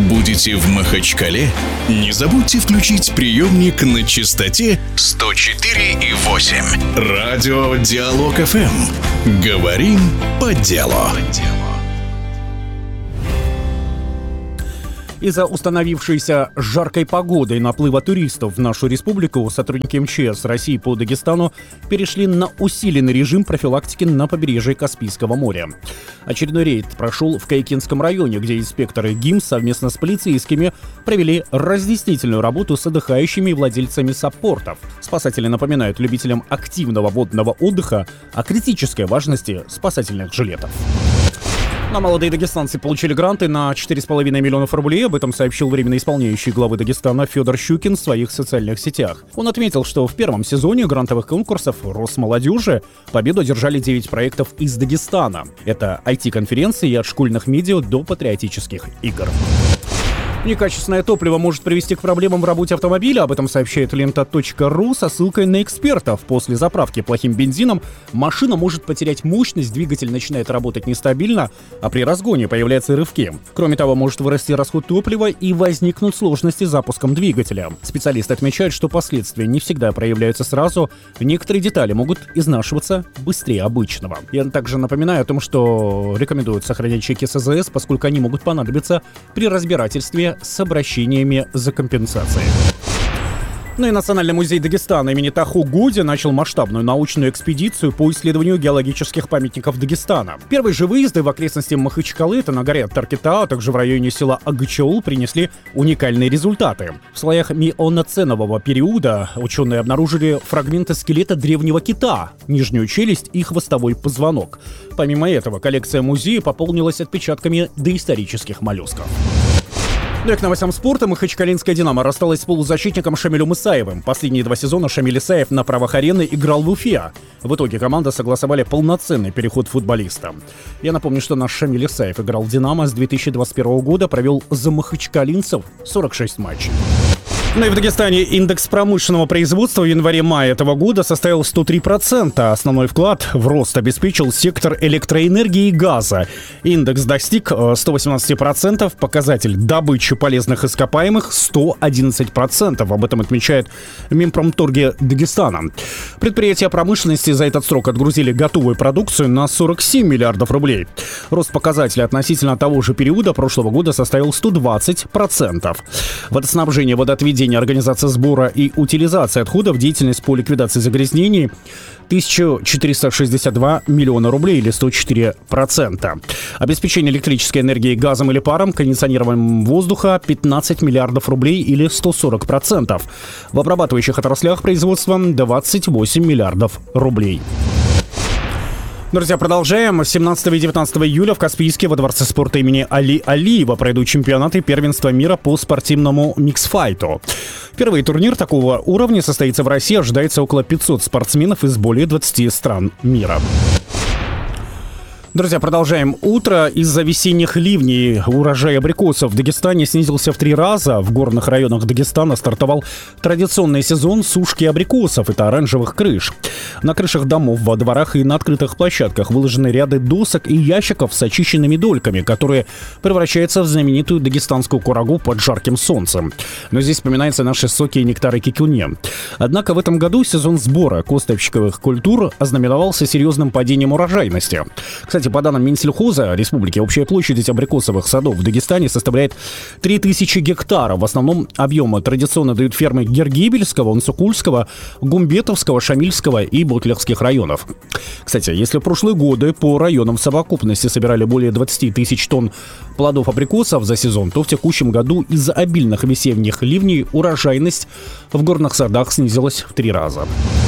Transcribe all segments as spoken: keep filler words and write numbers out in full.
Будете в Махачкале? Не забудьте включить приемник на частоте сто четыре и восемь. Радио Диалог эф эм. Говорим по делу. Из-за установившейся жаркой погоды и наплыва туристов в нашу республику сотрудники эм че эс России по Дагестану перешли на усиленный режим профилактики на побережье Каспийского моря. Очередной рейд прошел в Кайкинском районе, где инспекторы ГИМС совместно с полицейскими провели разъяснительную работу с отдыхающими и владельцами саппортов. Спасатели напоминают любителям активного водного отдыха о критической важности спасательных жилетов. На молодые дагестанцы получили гранты на четыре с половиной миллионов рублей. Об этом сообщил временно исполняющий главы Дагестана Федор Щукин в своих социальных сетях. Он отметил, что в первом сезоне грантовых конкурсов Росмолодежи победу одержали девять проектов из Дагестана. Это ай ти-конференции от школьных медиа до патриотических игр. Некачественное топливо может привести к проблемам в работе автомобиля. Об этом сообщает лента точка ру со ссылкой на экспертов. После заправки плохим бензином машина может потерять мощность, двигатель начинает работать нестабильно, а при разгоне появляются рывки. Кроме того, может вырасти расход топлива и возникнут сложности с запуском двигателя. Специалисты отмечают, что последствия не всегда проявляются сразу. Некоторые детали могут изнашиваться быстрее обычного. Я также напоминаю о том, что рекомендуют сохранять чеки эс зэ эс, поскольку они могут понадобиться при разбирательстве с обращениями за компенсацией. Ну и Национальный музей Дагестана имени Тахо Гуди начал масштабную научную экспедицию по исследованию геологических памятников Дагестана. Первые же выезды в окрестности Махачкалы, это на горе Таркета, а также в районе села Агачаул, принесли уникальные результаты. В слоях миоценового периода ученые обнаружили фрагменты скелета древнего кита, нижнюю челюсть и хвостовой позвонок. Помимо этого, коллекция музея пополнилась отпечатками доисторических моллюсков. Ну и к новостям спорта. Махачкалинская «Динамо» рассталась с полузащитником Шамилем Исаевым. Последние два сезона Шамиль Исаев на правах арены играл в Уфе. В итоге команда согласовали полноценный переход футболиста. Я напомню, что наш Шамиль Исаев играл в «Динамо» с две тысячи двадцать первого года, провел за махачкалинцев сорок шесть матчей. Ну и в Дагестане индекс промышленного производства в январе-мае этого года составил сто три процента. Основной вклад в рост обеспечил сектор электроэнергии и газа. Индекс достиг сто восемнадцать процентов, показатель добычи полезных ископаемых сто одиннадцать процентов. Об этом отмечает Минпромторги Дагестана. Предприятия промышленности за этот срок отгрузили готовую продукцию на сорок семь миллиардов рублей. Рост показателя относительно того же периода прошлого года составил сто двадцать процентов. Водоснабжение, водоотведение, организация сбора и утилизация отходов, деятельность по ликвидации загрязнений тысяча четыреста шестьдесят два миллиона рублей или сто четыре процента. Обеспечение электрической энергией газом или паром, кондиционированием воздуха пятнадцать миллиардов рублей или сто сорок процентов. В обрабатывающих отраслях производства двадцать восемь миллиардов рублей. Друзья, продолжаем. семнадцатого и девятнадцатого июля в Каспийске во Дворце спорта имени Али Алиева пройдут чемпионаты первенства мира по спортивному миксфайту. Впервые турнир такого уровня состоится в России. Ожидается около пятисот спортсменов из более двадцати стран мира. Друзья, продолжаем утро. Из-за весенних ливней урожай абрикосов в Дагестане снизился в три раза. В горных районах Дагестана стартовал традиционный сезон сушки абрикосов, это оранжевых крыш. На крышах домов, во дворах и на открытых площадках выложены ряды досок и ящиков с очищенными дольками, которые превращаются в знаменитую дагестанскую курагу под жарким солнцем. Но здесь вспоминаются наши соки и нектары кикуне. Однако в этом году сезон сбора косточковых культур ознаменовался серьезным падением урожайности. Кстати, по данным Минсельхоза Республики, общая площадь этих абрикосовых садов в Дагестане составляет три тысячи гектаров. В основном объемы традиционно дают фермы Гергибельского, Унсукульского, Гумбетовского, Шамильского и Ботлерских районов. Кстати, если в прошлые годы по районам в совокупности собирали более двадцать тысяч тонн плодов абрикосов за сезон, то в текущем году из-за обильных весенних ливней урожайность в горных садах снизилась в три раза.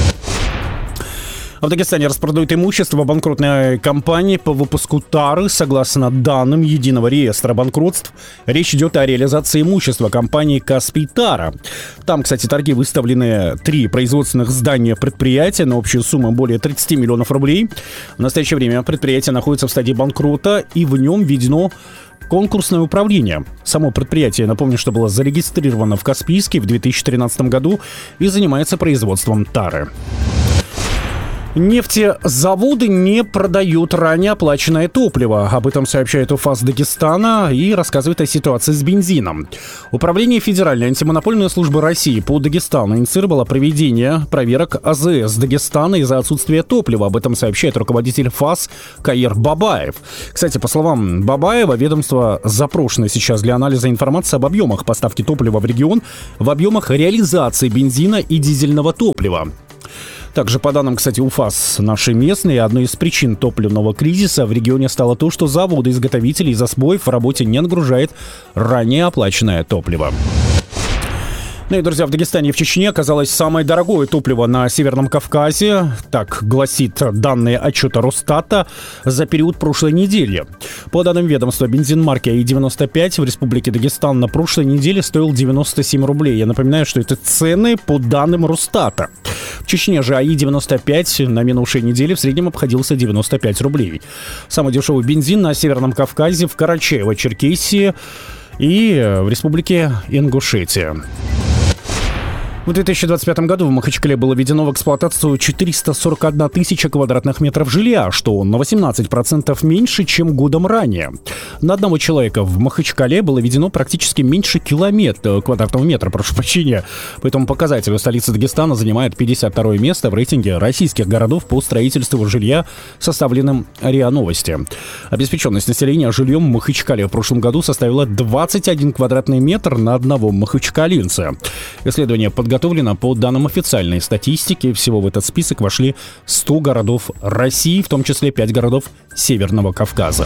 В Дагестане распродают имущество банкротной компании по выпуску тары. Согласно данным Единого реестра банкротств, речь идет о реализации имущества компании «Каспий Тара». Там, кстати, торги выставлены три производственных здания предприятия на общую сумму более тридцати миллионов рублей. В настоящее время предприятие находится в стадии банкрота, и в нем введено конкурсное управление. Само предприятие, напомню, что было зарегистрировано в Каспийске в две тысячи тринадцатом году и занимается производством тары. Нефтезаводы не продают ранее оплаченное топливо. Об этом сообщает УФАС Дагестана и рассказывает о ситуации с бензином. Управление Федеральной антимонопольной службы России по Дагестану инициировало проведение проверок АЗС Дагестана из-за отсутствия топлива. Об этом сообщает руководитель ФАС Каир Бабаев. Кстати, по словам Бабаева, ведомство запрошено сейчас для анализа информации об объемах поставки топлива в регион, в объемах реализации бензина и дизельного топлива. Также, по данным, кстати, УФАС нашей местной, одной из причин топливного кризиса в регионе стало то, что заводы-изготовители из-за сбоев в работе не нагружают ранее оплаченное топливо. Ну и, друзья, в Дагестане и в Чечне оказалось самое дорогое топливо на Северном Кавказе. Так гласит данные отчета Росстата за период прошлой недели. По данным ведомства, бензин марки АИ девяносто пять в Республике Дагестан на прошлой неделе стоил девяносто семь рублей. Я напоминаю, что это цены по данным Росстата. В Чечне же АИ девяносто пять на минувшей неделе в среднем обходился девяносто пять рублей. Самый дешевый бензин на Северном Кавказе в Карачаево-Черкесии и в Республике Ингушетия. В две тысячи двадцать пятом году в Махачкале было введено в эксплуатацию четыреста сорок одна тысяча квадратных метров жилья, что на восемнадцать процентов меньше, чем годом ранее. На одного человека в Махачкале было введено практически меньше километра, квадратного метра, прошу прощения. По этому показателю столица Дагестана занимает пятьдесят второе место в рейтинге российских городов по строительству жилья, составленном РИА Новости. Обеспеченность населения жильем в Махачкале в прошлом году составила двадцать один квадратный метр на одного махачкалинца. Исследование подготовлено Подготовлено по данным официальной статистики. Всего в этот список вошли сто городов России, в том числе пять городов Северного Кавказа.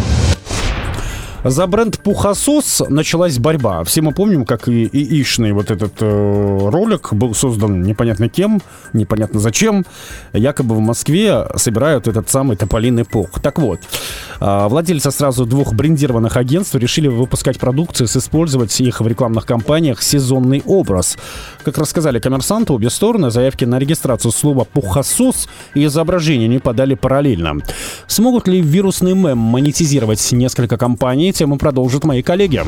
За бренд «Пухосос» началась борьба. Все мы помним, как и яичный вот этот э, ролик был создан непонятно кем, непонятно зачем. Якобы в Москве собирают этот самый тополиный пух. Так вот, э, владельцы сразу двух брендированных агентств решили выпускать продукцию, использовать их в рекламных кампаниях «Сезонный образ». Как рассказали «Коммерсанту», обе стороны заявки на регистрацию слова «Пухосос» и изображения не подали параллельно. Смогут ли вирусный мем монетизировать несколько компаний? Тему продолжат мои коллеги.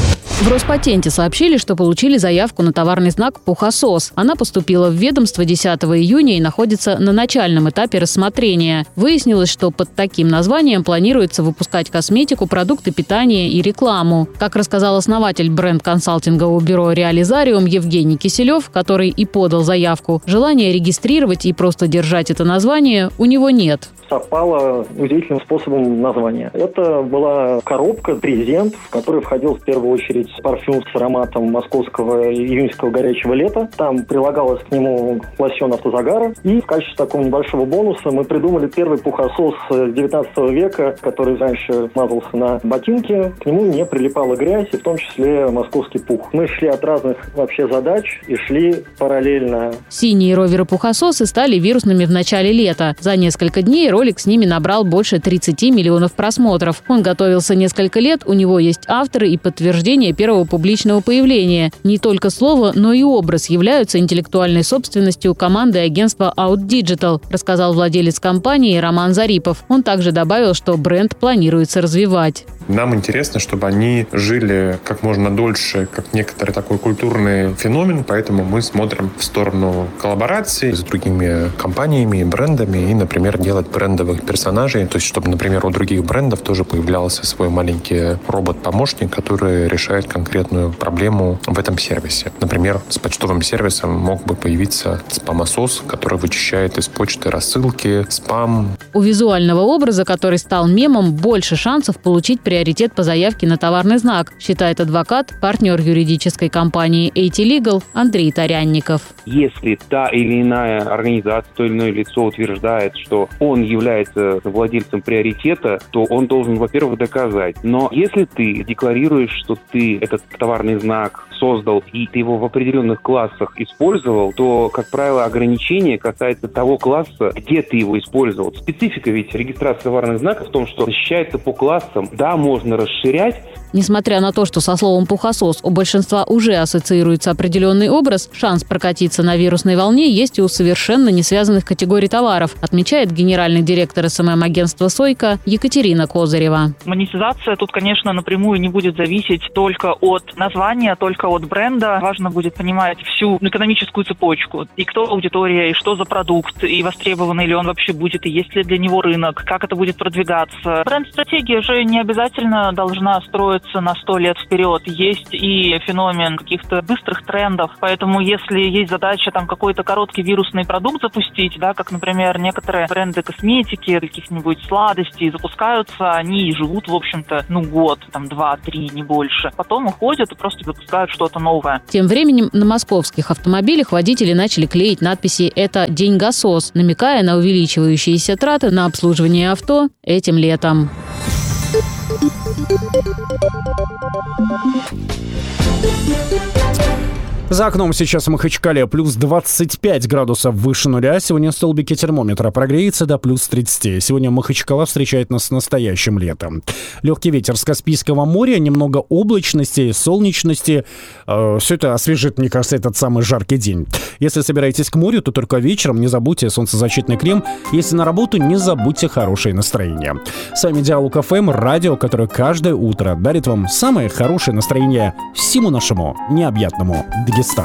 В Роспатенте сообщили, что получили заявку на товарный знак «Пухосос». Она поступила в ведомство десятого июня и находится на начальном этапе рассмотрения. Выяснилось, что под таким названием планируется выпускать косметику, продукты питания и рекламу. Как рассказал основатель бренд-консалтингового бюро «Реализариум» Евгений Киселев, который и подал заявку, желания регистрировать и просто держать это название у него нет. Совпало удивительным способом название. Это была коробка, презент, в который входил в первую очередь парфюм с ароматом московского июньского горячего лета. Там прилагалось к нему лосьон автозагара. И в качестве такого небольшого бонуса мы придумали первый пухосос девятнадцатого века, который раньше мазался на ботинки. К нему не прилипала грязь, и в том числе московский пух. Мы шли от разных вообще задач и шли параллельно. Синие роверы-пухососы стали вирусными в начале лета. За несколько дней ролик с ними набрал больше тридцати миллионов просмотров. Он готовился несколько лет, у него есть авторы и подтверждение первого публичного появления. Не только слово, но и образ являются интеллектуальной собственностью команды агентства Out Digital, рассказал владелец компании Роман Зарипов. Он также добавил, что бренд планируется развивать. Нам интересно, чтобы они жили как можно дольше, как некоторый такой культурный феномен, поэтому мы смотрим в сторону коллабораций с другими компаниями и брендами и, например, делать брендовых персонажей, то есть чтобы, например, у других брендов тоже появлялся свой маленький робот-помощник, который решает конкретную проблему в этом сервисе. Например, с почтовым сервисом мог бы появиться спам-осос, который вычищает из почты рассылки, спам. У визуального образа, который стал мемом, больше шансов получить приоритет по заявке на товарный знак, считает адвокат, партнер юридической компании эй ти Legal Андрей Тарянников. Если та или иная организация, то или иное лицо утверждает, что он является владельцем приоритета, то он должен, во-первых, доказать. Но если ты декларируешь, что ты этот товарный знак создал и ты его в определенных классах использовал, то, как правило, ограничение касается того класса, где ты его использовал. Специфика ведь регистрации товарных знаков в том, что защищается по классам. Да, можно расширять. Несмотря на то, что со словом «пухосос» у большинства уже ассоциируется определенный образ, шанс прокатиться на вирусной волне есть и у совершенно не связанных категорий товаров, отмечает генеральный директор эс эм эм-агентства «Сойка» Екатерина Козырева. Монетизация тут, конечно, напрямую не будет зависеть только от названия, только только от бренда. Важно будет понимать всю экономическую цепочку. И кто аудитория, и что за продукт, и востребованный ли он вообще будет, и есть ли для него рынок, как это будет продвигаться. Бренд-стратегия же не обязательно должна строиться на сто лет вперед. Есть и феномен каких-то быстрых трендов. Поэтому если есть задача там какой-то короткий вирусный продукт запустить, да, как, например, некоторые бренды косметики, каких-нибудь сладостей запускаются, они и живут, в общем-то, ну, год, там, два, три, не больше. Потом уходят и просто запускают что-то новое. Тем временем на московских автомобилях водители начали клеить надписи «Это деньгосос», намекая на увеличивающиеся траты на обслуживание авто этим летом. За окном сейчас в Махачкале плюс двадцать пять градусов выше нуля. Сегодня столбики термометра прогреется до плюс тридцать. Сегодня Махачкала встречает нас с настоящим летом. Легкий ветер с Каспийского моря, немного облачности, солнечности. Э, все это освежит, мне кажется, этот самый жаркий день. Если собираетесь к морю, то только вечером не забудьте солнцезащитный крем. Если на работу, не забудьте хорошее настроение. С вами Диалог эф эм, радио, которое каждое утро дарит вам самое хорошее настроение всему нашему необъятному Дагестану.